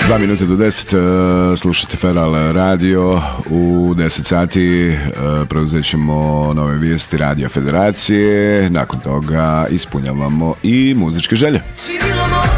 2 minute do 10, slušate Feral Radio. U 10 sati preuzet ćemo nove vijesti Radio Federacije. Nakon toga ispunjavamo i muzičke želje.